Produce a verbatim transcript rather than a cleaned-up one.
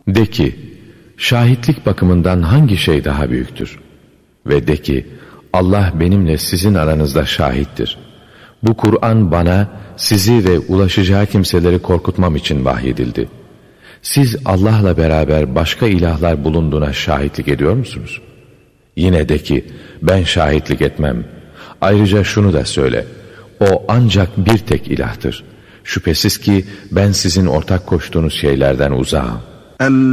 De ki, şahitlik bakımından hangi şey daha büyüktür? Ve de ki, Allah benimle sizin aranızda şahittir. Bu Kur'an bana, sizi ve ulaşacağı kimseleri korkutmam için vahyedildi. Siz Allah'la beraber başka ilahlar bulunduğuna şahitlik ediyor musunuz? Yine de ki, ben şahitlik etmem. Ayrıca şunu da söyle, o ancak bir tek ilahtır. Şüphesiz ki ben sizin ortak koştuğunuz şeylerden uzağım.